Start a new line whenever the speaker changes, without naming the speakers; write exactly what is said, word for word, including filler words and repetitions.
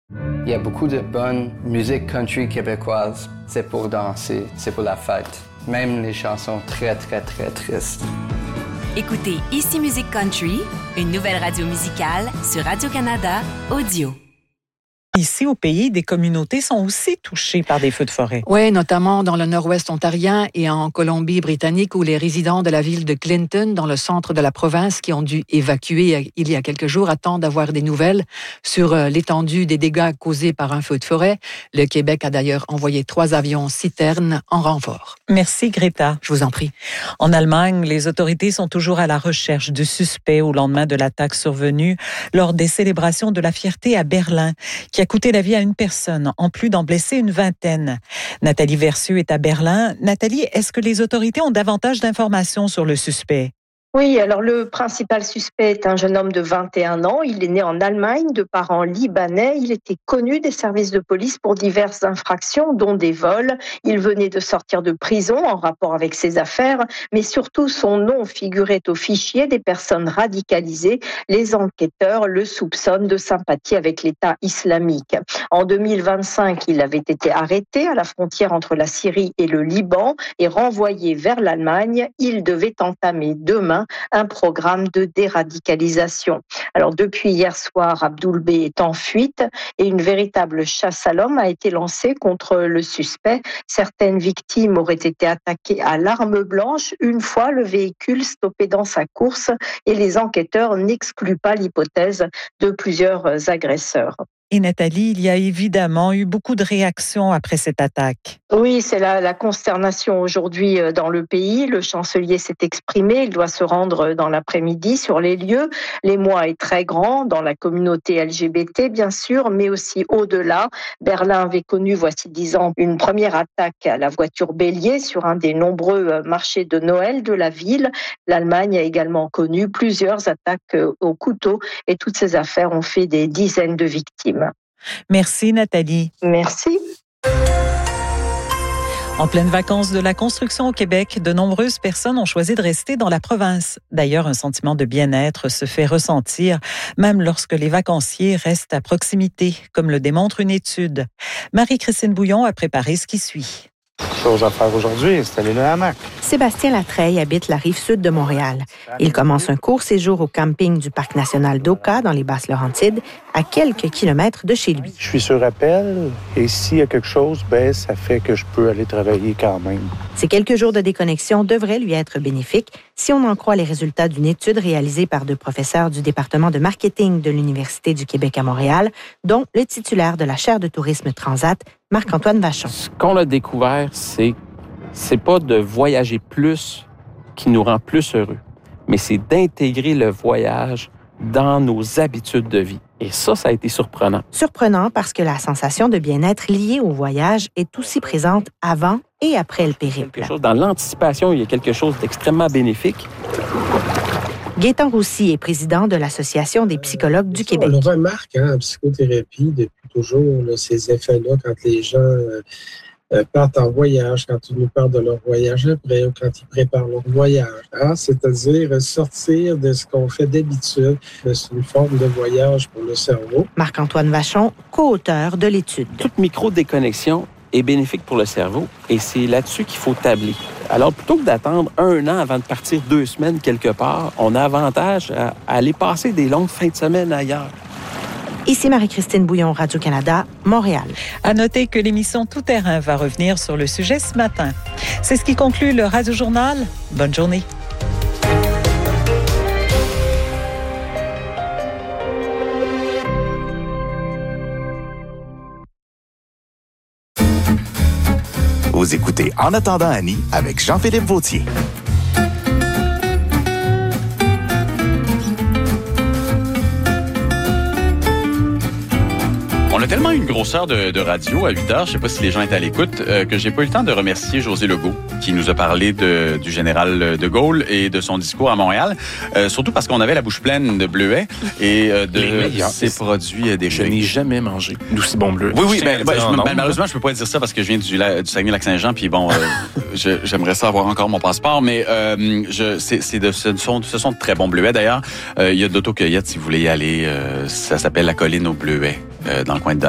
Il y a beaucoup de bonne musique country québécoise. C'est pour danser, c'est pour la fête. Même les chansons très, très, très tristes.
Écoutez Ici Musique Country, une nouvelle radio musicale sur Radio-Canada Audio.
Ici, au pays, des communautés sont aussi touchées par des feux de forêt.
Oui, notamment dans le nord-ouest ontarien et en Colombie-Britannique, où les résidents de la ville de Clinton, dans le centre de la province, qui ont dû évacuer il y a quelques jours, attendent d'avoir des nouvelles sur l'étendue des dégâts causés par un feu de forêt. Le Québec a d'ailleurs envoyé trois avions citernes en renfort.
Merci, Greta.
Je vous en prie.
En Allemagne, les autorités sont toujours à la recherche du suspect au lendemain de l'attaque survenue lors des célébrations de la fierté à Berlin, qui a coûté la vie à une personne, en plus d'en blesser une vingtaine. Nathalie Versieux est à Berlin. Nathalie, est-ce que les autorités ont davantage d'informations sur le suspect?
Oui, alors le principal suspect est un jeune homme de vingt et un ans. Il est né en Allemagne, de parents libanais. Il était connu des services de police pour diverses infractions, dont des vols. Il venait de sortir de prison en rapport avec ses affaires, mais surtout son nom figurait au fichier des personnes radicalisées. Les enquêteurs le soupçonnent de sympathie avec l'État islamique. En deux mille vingt-cinq, il avait été arrêté à la frontière entre la Syrie et le Liban et renvoyé vers l'Allemagne. Il devait entamer demain un programme de déradicalisation. Alors depuis hier soir, Abdoul B est en fuite et une véritable chasse à l'homme a été lancée contre le suspect. Certaines victimes auraient été attaquées à l'arme blanche une fois le véhicule stoppé dans sa course et les enquêteurs n'excluent pas l'hypothèse de plusieurs agresseurs.
Et Nathalie, il y a évidemment eu beaucoup de réactions après cette attaque.
Oui, c'est la, la consternation aujourd'hui dans le pays. Le chancelier s'est exprimé. Il doit se rendre dans l'après-midi sur les lieux. L'émoi est très grand dans la communauté L G B T, bien sûr, mais aussi au-delà. Berlin avait connu, voici dix ans, une première attaque à la voiture bélier sur un des nombreux marchés de Noël de la ville. L'Allemagne a également connu plusieurs attaques au couteau et toutes ces affaires ont fait des dizaines de victimes.
Merci Nathalie.
Merci.
En pleine vacances de la construction au Québec, de nombreuses personnes ont choisi de rester dans la province. D'ailleurs, un sentiment de bien-être se fait ressentir, même lorsque les vacanciers restent à proximité, comme le démontre une étude. Marie-Christine Bouillon a préparé ce qui suit.
Chose à faire aujourd'hui, c'est aller le hamac.
Sébastien Latreille habite la rive sud de Montréal. Il commence un court séjour au camping du Parc national d'Oka, dans les Basses-Laurentides, à quelques kilomètres de chez lui.
Je suis sur appel et s'il y a quelque chose, ben, ça fait que je peux aller travailler quand même.
Ces quelques jours de déconnexion devraient lui être bénéfiques si on en croit les résultats d'une étude réalisée par deux professeurs du département de marketing de l'Université du Québec à Montréal, dont le titulaire de la chaire de tourisme Transat, Marc-Antoine Vachon.
Ce qu'on a découvert, c'est c'est pas de voyager plus qui nous rend plus heureux, mais c'est d'intégrer le voyage dans nos habitudes de vie. Et ça, ça a été surprenant.
Surprenant parce que la sensation de bien-être liée au voyage est aussi présente avant et après le périple.
Dans l'anticipation, il y a quelque chose d'extrêmement bénéfique.
Gaétan Roussy est président de l'Association des psychologues du Québec.
On le remarque hein, en psychothérapie depuis toujours, là, ces effets-là, quand les gens euh, euh, partent en voyage, quand ils nous parlent de leur voyage après ou quand ils préparent leur voyage. Hein, c'est-à-dire sortir de ce qu'on fait d'habitude. C'est une forme de voyage pour le cerveau.
Marc-Antoine Vachon, co-auteur de l'étude.
Toute micro-déconnexion est bénéfique pour le cerveau et c'est là-dessus qu'il faut tabler. Alors, plutôt que d'attendre un an avant de partir deux semaines quelque part, on a avantage à aller passer des longues fins de semaine ailleurs.
Ici Marie-Christine Bouillon, Radio-Canada, Montréal.
À noter que l'émission Tout terrain va revenir sur le sujet ce matin. C'est ce qui conclut le Radio-Journal. Bonne journée.
Vous écoutez En attendant Annie avec Jean-Philippe Vautier.
On a tellement eu une grosseur de, de radio à huit heures, je ne sais pas si les gens étaient à l'écoute, euh, que j'ai pas eu le temps de remercier José Legault, qui nous a parlé de, du général de Gaulle et de son discours à Montréal, euh, surtout parce qu'on avait la bouche pleine de bleuets et euh, de ses produits dérivés.
Je n'ai jamais mangé d'aussi bon bleuet.
Oui, oui, ben, ben, je, ben, malheureusement, je peux pas dire ça parce que je viens du, du Saguenay-Lac-Saint-Jean, puis bon, euh, je, j'aimerais ça avoir encore mon passeport, mais euh, je, c'est, c'est de, ce, sont, ce sont de très bons bleuets. D'ailleurs, euh, il y a de l'autocueillette si vous voulez y aller, euh, ça s'appelle la colline aux bleuets, euh, dans le coin de